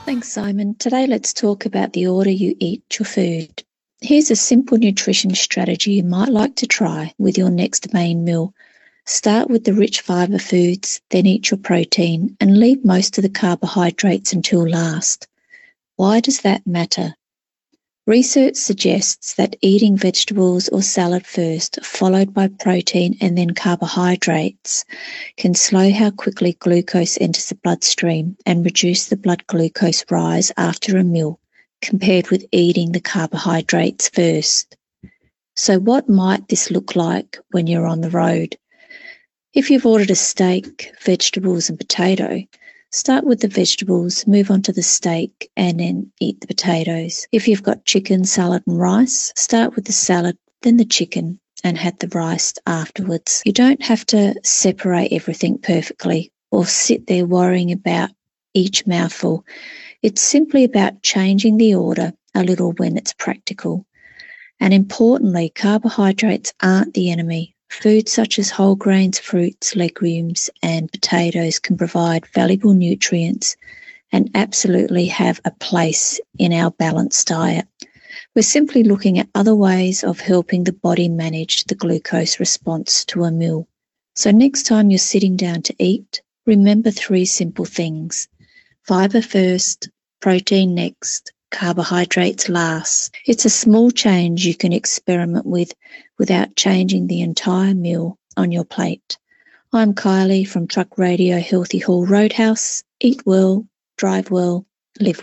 Thanks, Simon. Today, let's talk about the order you eat your food. Here's a simple nutrition strategy you might like to try with your next main meal. Start with the rich fibre foods, then eat your protein, and leave most of the carbohydrates until last. Why does that matter? Research suggests that eating vegetables or salad first, followed by protein and then carbohydrates, can slow how quickly glucose enters the bloodstream and reduce the blood glucose rise after a meal, compared with eating the carbohydrates first. So what might this look like when you're on the road? If you've ordered a steak, vegetables and potato, start with the vegetables, move on to the steak, and then eat the potatoes. If you've got chicken, salad and rice, start with the salad, then the chicken, and have the rice afterwards. You don't have to separate everything perfectly or sit there worrying about each mouthful. It's simply about changing the order a little when it's practical. And importantly, carbohydrates aren't the enemy. Foods such as whole grains, fruits, legumes and potatoes can provide valuable nutrients and absolutely have a place in our balanced diet. We're simply looking at other ways of helping the body manage the glucose response to a meal. So next time you're sitting down to eat, remember 3 simple things: fibre first, protein next, carbohydrates last. It's a small change you can experiment with without changing the entire meal on your plate. I'm Kylie from Truck Radio Healthy Haul Roadhouse. Eat well, drive well, live